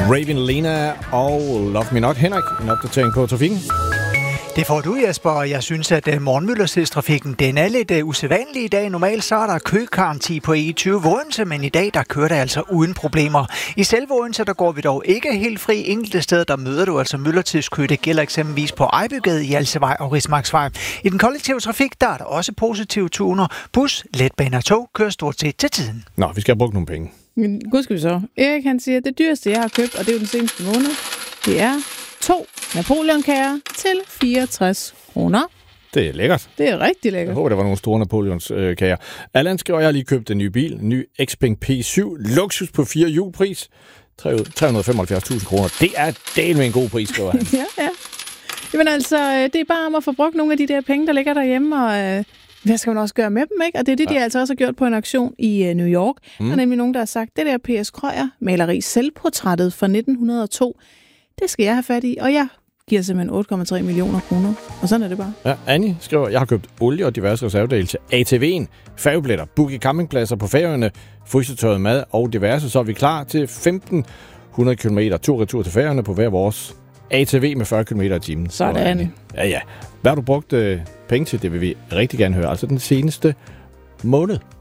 Raven Lena og Love Me Not. Henrik, en opdatering på trafikken. Det får du, Jesper, og jeg synes, at morgenmiddelstidstrafikken, den er lidt usædvanlig i dag. Normalt så er der køgaranti på E20 Odense, men i dag der kører det altså uden problemer. I selve Odense, der går vi dog ikke helt fri. Enkelte steder, der møder du altså myldretidskø. Det gælder eksempelvis på Ejbygade, Hjalsevej og Rismarksvej. I den kollektive trafik, der er der også positive tuner. Bus, letbaner og tog kører stort set til tiden. Nå, vi skal have brugt nogle penge. God skal vi så. Erik, han siger, at det dyreste, jeg har købt, og det er jo den seneste måned, det er 2 Napoleon-kager til 64 kroner. Det er lækkert. Det er rigtig lækkert. Jeg håber, der var nogle store Napoleons-kager. Allan skriver, jeg har lige købt en ny bil. En ny Xpeng P7. Luksus på 4 hjulpris. 375.000 kroner. Det er del med en god pris, skriver han. Ja. Jamen altså, det er bare om at få brugt nogle af de der penge, der ligger derhjemme, og hvad skal man også gøre med dem, ikke? Og det er det, de altså også har gjort på en auktion i New York. Der er nemlig nogen, der har sagt, det der P.S. Krøyer maleri Selvportrættet fra 1902, det skal jeg have fat i, og jeg giver simpelthen 8,3 millioner kroner. Og sådan er det bare. Ja, Annie skriver, jeg har købt olie og diverse reservedele til ATV'en, færgebilletter, booke campingpladser på Færøerne, frysetøjet mad og diverse, så er vi klar til 1.500 km tur-retur til Færøerne på hver vores ATV med 40 km i timen. Sådan. Ja. Hvad har du brugt penge til? Det vil vi rigtig gerne høre. Altså den seneste måned.